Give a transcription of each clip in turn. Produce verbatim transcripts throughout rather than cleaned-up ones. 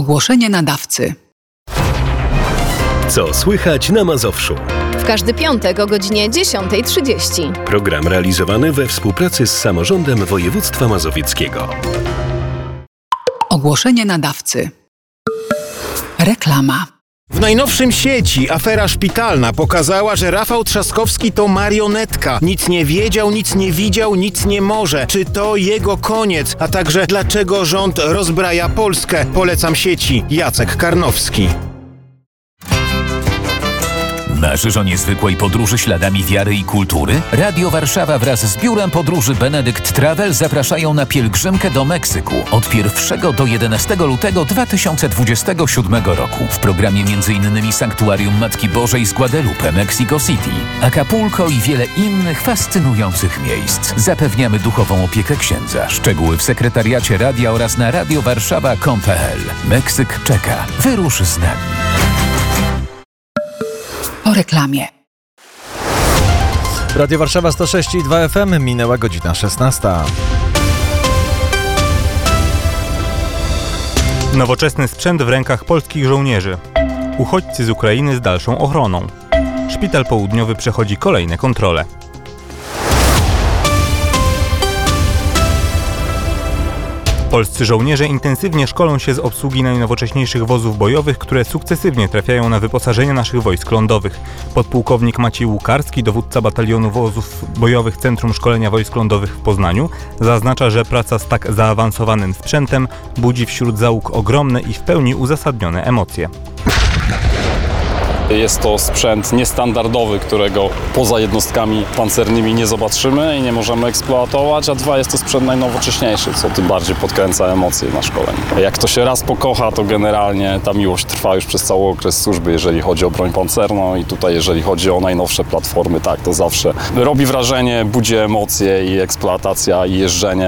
Ogłoszenie nadawcy. Co słychać na Mazowszu? W każdy piątek o godzinie dziesiąta trzydzieści. Program realizowany we współpracy z Samorządem Województwa Mazowieckiego. Ogłoszenie nadawcy. Reklama. W najnowszym sieci afera szpitalna pokazała, że Rafał Trzaskowski to marionetka. Nic nie wiedział, nic nie widział, nic nie może. Czy to jego koniec? A także dlaczego rząd rozbraja Polskę? Polecam sieci. Jacek Karnowski. Marzysz o niezwykłej podróży śladami wiary i kultury? Radio Warszawa wraz z Biurem Podróży Benedict Travel zapraszają na pielgrzymkę do Meksyku od pierwszego do jedenastego lutego dwa tysiące dwudziestego siódmego roku. W programie m.in. Sanktuarium Matki Bożej z Guadalupe, Mexico City, Acapulco i wiele innych fascynujących miejsc. Zapewniamy duchową opiekę księdza. Szczegóły w sekretariacie radia oraz na radio warszawa kropka com kropka p l. Meksyk czeka. Wyrusz z nami. Po reklamie. Radio Warszawa sto sześć i dwa F M, minęła godzina szesnasta. Nowoczesny sprzęt w rękach polskich żołnierzy. Uchodźcy z Ukrainy z dalszą ochroną. Szpital Południowy przechodzi kolejne kontrole. Polscy żołnierze intensywnie szkolą się z obsługi najnowocześniejszych wozów bojowych, które sukcesywnie trafiają na wyposażenie naszych wojsk lądowych. Podpułkownik Maciej Łukarski, dowódca batalionu wozów bojowych Centrum Szkolenia Wojsk Lądowych w Poznaniu, zaznacza, że praca z tak zaawansowanym sprzętem budzi wśród załóg ogromne i w pełni uzasadnione emocje. Jest to sprzęt niestandardowy, którego poza jednostkami pancernymi nie zobaczymy i nie możemy eksploatować, a dwa, jest to sprzęt najnowocześniejszy, co tym bardziej podkręca emocje na szkoleniu. Jak to się raz pokocha, to generalnie ta miłość trwa już przez cały okres służby, jeżeli chodzi o broń pancerną i tutaj jeżeli chodzi o najnowsze platformy, tak, to zawsze robi wrażenie, budzi emocje i eksploatacja i jeżdżenie.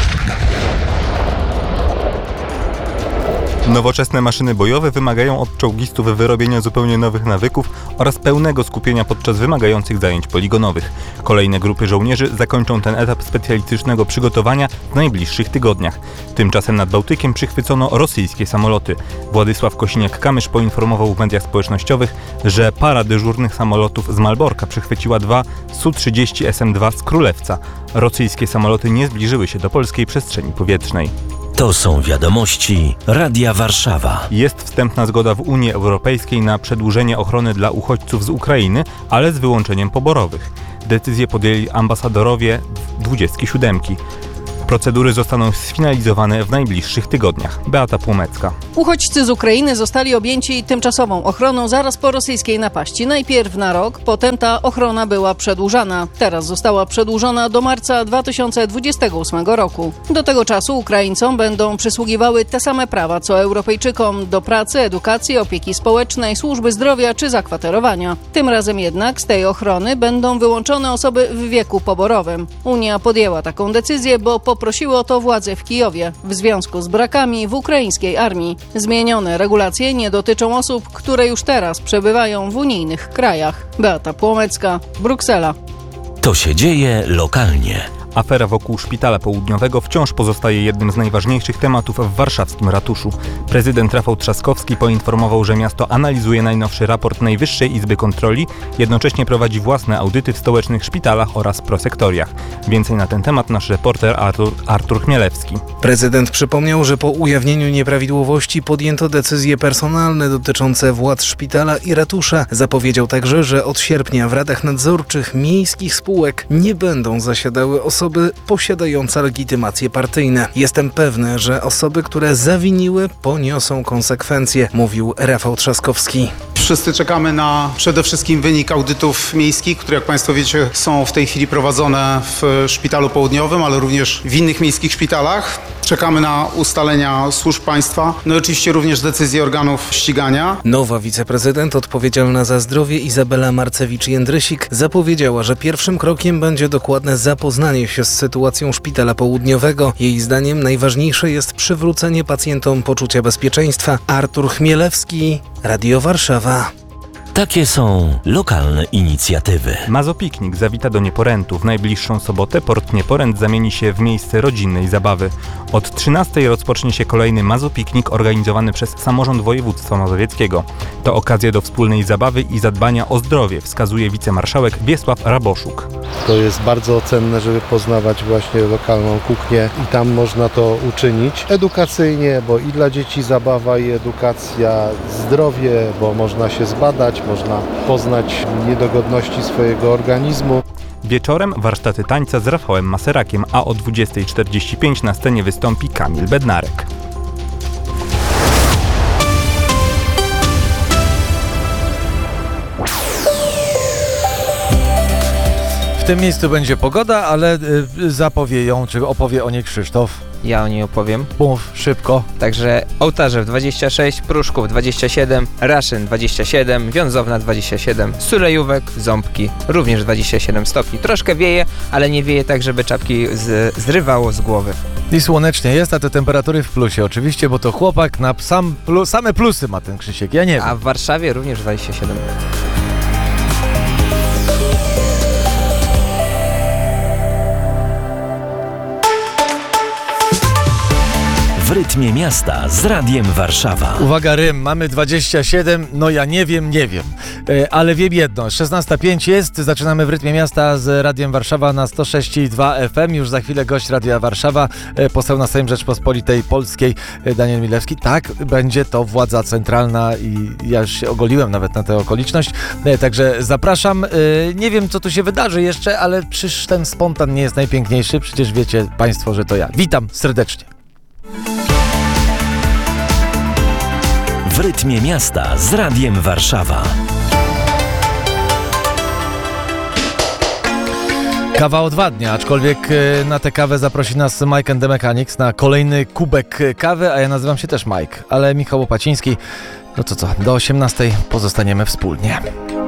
Nowoczesne maszyny bojowe wymagają od czołgistów wyrobienia zupełnie nowych nawyków oraz pełnego skupienia podczas wymagających zajęć poligonowych. Kolejne grupy żołnierzy zakończą ten etap specjalistycznego przygotowania w najbliższych tygodniach. Tymczasem nad Bałtykiem przychwycono rosyjskie samoloty. Władysław Kosiniak-Kamysz poinformował w mediach społecznościowych, że para dyżurnych samolotów z Malborka przychwyciła dwa S U trzydzieści S M dwa z Królewca. Rosyjskie samoloty nie zbliżyły się do polskiej przestrzeni powietrznej. To są wiadomości Radia Warszawa. Jest wstępna zgoda w Unii Europejskiej na przedłużenie ochrony dla uchodźców z Ukrainy, ale z wyłączeniem poborowych. Decyzję podjęli ambasadorowie dwudziestki siódemki. Procedury zostaną sfinalizowane w najbliższych tygodniach. Beata Płomecka. Uchodźcy z Ukrainy zostali objęci tymczasową ochroną zaraz po rosyjskiej napaści. Najpierw na rok, potem ta ochrona była przedłużana. Teraz została przedłużona do marca dwa tysiące dwudziestego ósmego roku. Do tego czasu Ukraińcom będą przysługiwały te same prawa co Europejczykom do pracy, edukacji, opieki społecznej, służby zdrowia czy zakwaterowania. Tym razem jednak z tej ochrony będą wyłączone osoby w wieku poborowym. Unia podjęła taką decyzję, bo po Poprosiły o to władze w Kijowie w związku z brakami w ukraińskiej armii. Zmienione regulacje nie dotyczą osób, które już teraz przebywają w unijnych krajach. Beata Płomecka, Bruksela. To się dzieje lokalnie. Afera wokół Szpitala Południowego wciąż pozostaje jednym z najważniejszych tematów w warszawskim ratuszu. Prezydent Rafał Trzaskowski poinformował, że miasto analizuje najnowszy raport Najwyższej Izby Kontroli, jednocześnie prowadzi własne audyty w stołecznych szpitalach oraz prosektoriach. Więcej na ten temat nasz reporter Artur, Artur Chmielewski. Prezydent przypomniał, że po ujawnieniu nieprawidłowości podjęto decyzje personalne dotyczące władz szpitala i ratusza. Zapowiedział także, że od sierpnia w radach nadzorczych miejskich spółek nie będą zasiadały osoby posiadające legitymacje partyjne. Jestem pewny, że osoby, które zawiniły, poniosą konsekwencje, mówił Rafał Trzaskowski. Wszyscy czekamy na przede wszystkim wynik audytów miejskich, które jak Państwo wiecie są w tej chwili prowadzone w Szpitalu Południowym, ale również w innych miejskich szpitalach. Czekamy na ustalenia służb państwa, no i oczywiście również decyzje organów ścigania. Nowa wiceprezydent odpowiedzialna za zdrowie Izabela Marcewicz-Jędrysik zapowiedziała, że pierwszym krokiem będzie dokładne zapoznanie się z sytuacją Szpitala Południowego. Jej zdaniem najważniejsze jest przywrócenie pacjentom poczucia bezpieczeństwa. Artur Chmielewski, Radio Warszawa. Takie są lokalne inicjatywy. Mazopiknik zawita do Nieporętu. W najbliższą sobotę port Nieporęt zamieni się w miejsce rodzinnej zabawy. Od trzynastej rozpocznie się kolejny Mazopiknik organizowany przez Samorząd Województwa Mazowieckiego. To okazja do wspólnej zabawy i zadbania o zdrowie, wskazuje wicemarszałek Wiesław Raboszuk. To jest bardzo cenne, żeby poznawać właśnie lokalną kuchnię i tam można to uczynić edukacyjnie, bo i dla dzieci zabawa i edukacja, zdrowie, bo można się zbadać, można poznać niedogodności swojego organizmu. Wieczorem warsztaty tańca z Rafałem Maserakiem, a o dwudziestej czterdzieści pięć na scenie wystąpi Kamil Bednarek. W tym miejscu będzie pogoda, ale y, zapowie ją, czy opowie o niej Krzysztof. Ja o niej opowiem. Mów szybko. Także Ołtarzew dwadzieścia sześć, Pruszków dwadzieścia siedem, Raszyn dwadzieścia siedem, Wiązowna dwadzieścia siedem, Sulejówek, Ząbki również dwadzieścia siedem stopni. Troszkę wieje, ale nie wieje tak, żeby czapki z, zrywało z głowy. I słonecznie jest, a te temperatury w plusie oczywiście, bo to chłopak na sam plus, same plusy ma ten Krzysiek, ja nie wiem. A w Warszawie również dwadzieścia siedem. W rytmie miasta z Radiem Warszawa. Uwaga, rym, mamy dwadzieścia siedem, no ja nie wiem, nie wiem, e, ale wiem jedno, szesnasta pięć jest, zaczynamy w rytmie miasta z Radiem Warszawa na sto sześć i dwa F M, już za chwilę gość Radia Warszawa, e, poseł na Sejm Rzeczpospolitej Polskiej, e, Daniel Milewski. Tak, będzie to władza centralna i ja już się ogoliłem nawet na tę okoliczność, e, także zapraszam, e, nie wiem co tu się wydarzy jeszcze, ale przecież ten spontan nie jest najpiękniejszy, przecież wiecie Państwo, że to ja. Witam serdecznie. W rytmie miasta z Radiem Warszawa. Kawa odwadnia, aczkolwiek na tę kawę zaprosi nas Mike and the Mechanics na kolejny kubek kawy, a ja nazywam się też Mike, ale Michał Łopaciński. No to co, do osiemnastej pozostaniemy wspólnie.